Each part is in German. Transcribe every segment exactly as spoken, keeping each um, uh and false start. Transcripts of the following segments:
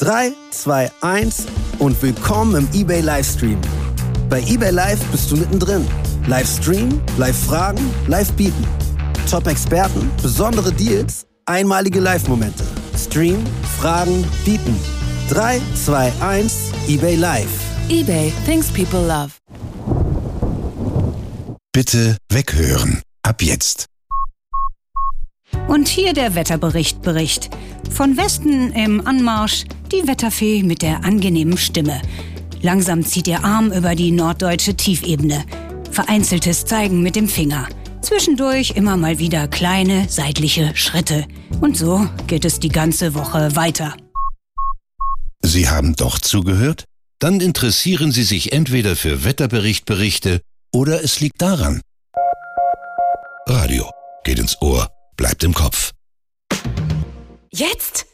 drei, zwei, eins und willkommen im eBay Livestream. Bei eBay Live bist du mittendrin. Live streamen, live fragen, live bieten. Top-Experten, besondere Deals, einmalige Live-Momente. Stream, fragen, bieten. drei, zwei, eins, eBay Live. eBay, things people love. Bitte weghören. Ab jetzt. Und hier der Wetterbericht Bericht. Von Westen im Anmarsch die Wetterfee mit der angenehmen Stimme. Langsam zieht ihr Arm über die norddeutsche Tiefebene. Vereinzeltes Zeigen mit dem Finger. Zwischendurch immer mal wieder kleine seitliche Schritte. Und so geht es die ganze Woche weiter. Sie haben doch zugehört? Dann interessieren Sie sich entweder für Wetterberichtberichte oder es liegt daran. Radio geht ins Ohr, bleibt im Kopf. Jetzt?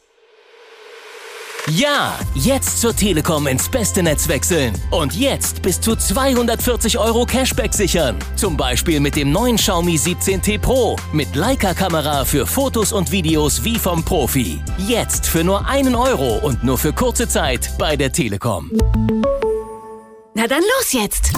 Ja, jetzt zur Telekom ins beste Netz wechseln. Und jetzt bis zu zweihundertvierzig Euro Cashback sichern. Zum Beispiel mit dem neuen Xiaomi siebzehn T Pro. Mit Leica-Kamera für Fotos und Videos wie vom Profi. Jetzt für nur einen Euro und nur für kurze Zeit bei der Telekom. Na dann los jetzt!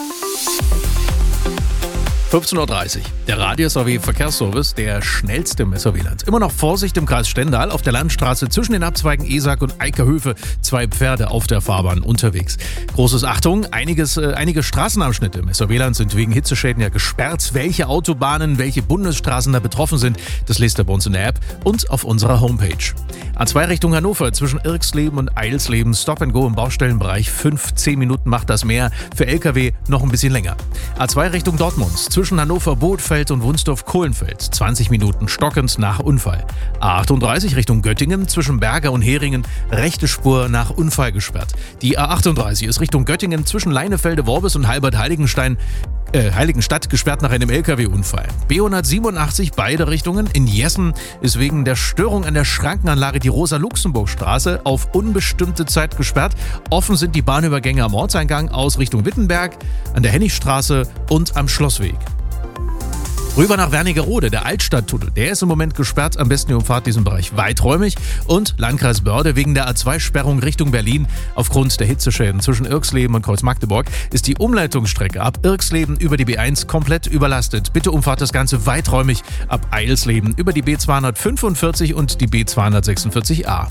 fünfzehn Uhr dreißig. Der Radio-S A W Verkehrsservice, der schnellste im S A W-Land. Immer noch Vorsicht im Kreis Stendal auf der Landstraße zwischen den Abzweigen Esak und Eickerhöfe. Zwei Pferde auf der Fahrbahn unterwegs. Großes Achtung, einiges, äh, einige Straßenabschnitte im S A W-Land sind wegen Hitzeschäden ja gesperrt. Welche Autobahnen, welche Bundesstraßen da betroffen sind, das lest ihr bei uns in der App und auf unserer Homepage. A zwei Richtung Hannover zwischen Irksleben und Eilsleben. Stop and Go im Baustellenbereich. fünfzehn Minuten macht das mehr. Für L K W noch ein bisschen länger. A zwei Richtung Dortmund zwischen Hannover Bothfeld und Wunsdorf-Kohlenfeld. zwanzig Minuten stockend nach Unfall. A achtunddreißig Richtung Göttingen zwischen Berger und Heringen. Rechte Spur nach Unfall gesperrt. Die A achtunddreißig ist Richtung Göttingen zwischen Leinefelde-Worbis und Halbert-Heiligenstein Äh, Heiligenstadt gesperrt nach einem L K W-Unfall. B hundertsiebenundachtzig beide Richtungen. In Jessen ist wegen der Störung an der Schrankenanlage die Rosa-Luxemburg-Straße auf unbestimmte Zeit gesperrt. Offen sind die Bahnübergänge am Ortseingang aus Richtung Wittenberg, an der Hennichstraße und am Schlossweg. Rüber nach Wernigerode, der Altstadttunnel, der ist im Moment gesperrt. Am besten ihr umfahrt diesen Bereich weiträumig. Und Landkreis Börde wegen der A zwei Sperrung Richtung Berlin. Aufgrund der Hitzeschäden zwischen Irksleben und Kreuzmagdeburg ist die Umleitungsstrecke ab Irksleben über die B eins komplett überlastet. Bitte umfahrt das Ganze weiträumig ab Eilsleben über die B zweihundertfünfundvierzig und die B zweihundertsechsundvierzig A.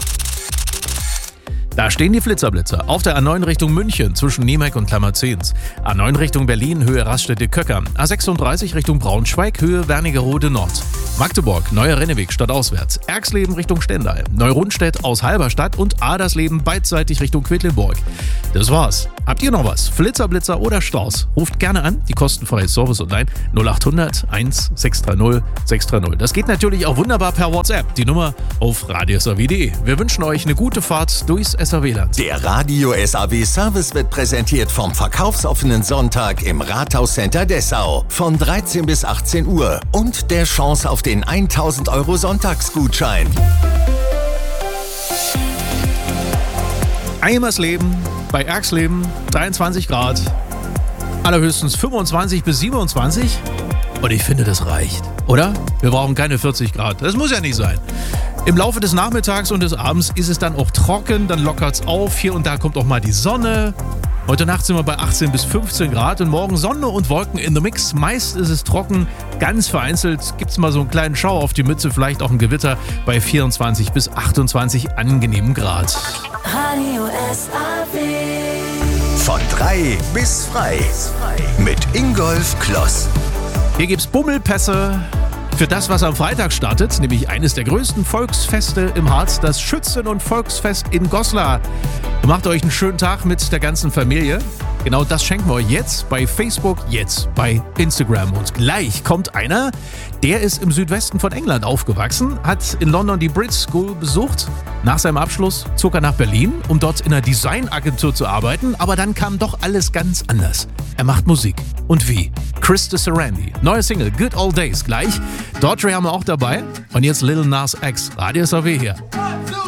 Da stehen die Flitzerblitzer. Auf der A neun Richtung München zwischen Niemek und Klammerzehns. A neun Richtung Berlin, Höhe Raststätte-Köcker. A sechsunddreißig Richtung Braunschweig, Höhe Wernigerode Nord. Magdeburg, Neuer Renneweg stadtauswärts. Erxleben Richtung Stendal. Neurundstedt aus Halberstadt und Adersleben beidseitig Richtung Quedlinburg. Das war's. Habt ihr noch was? Flitzerblitzer oder Staus? Ruft gerne an, die kostenfreie Service online null acht hundert eins sechs drei null sechs drei null. Das geht natürlich auch wunderbar per WhatsApp. Die Nummer auf radio s a w punkt d e. Wir wünschen euch eine gute Fahrt durchs S A W-Land. Der Radio-S A W-Service wird präsentiert vom verkaufsoffenen Sonntag im Rathauscenter Dessau von dreizehn bis achtzehn Uhr und der Chance auf den tausend Euro Sonntagsgutschein. Eimersleben bei Erxleben, dreiundzwanzig Grad, allerhöchstens fünfundzwanzig bis siebenundzwanzig. Und ich finde, das reicht, oder? Wir brauchen keine vierzig Grad, das muss ja nicht sein. Im Laufe des Nachmittags und des Abends ist es dann auch trocken, dann lockert's auf. Hier und da kommt auch mal die Sonne. Heute Nacht sind wir bei achtzehn bis fünfzehn Grad und morgen Sonne und Wolken in the Mix. Meist ist es trocken, ganz vereinzelt gibt's mal so einen kleinen Schauer auf die Mütze, vielleicht auch ein Gewitter bei vierundzwanzig bis achtundzwanzig angenehmen Grad. Radio S A W. Von drei bis frei mit Ingolf Kloss. Hier gibt's Bummelpässe für das, was am Freitag startet, nämlich eines der größten Volksfeste im Harz, das Schützen- und Volksfest in Goslar. Macht euch einen schönen Tag mit der ganzen Familie. Genau das schenken wir euch jetzt bei Facebook, jetzt bei Instagram. Und gleich kommt einer, der ist im Südwesten von England aufgewachsen, hat in London die Brit School besucht. Nach seinem Abschluss zog er nach Berlin, um dort in einer Designagentur zu arbeiten. Aber dann kam doch alles ganz anders. Er macht Musik. Und wie? Krista Sarandon. Neue Single, Good Old Days. Gleich. Daughtry haben wir auch dabei. Und jetzt Lil Nas X. Radio S A W hier.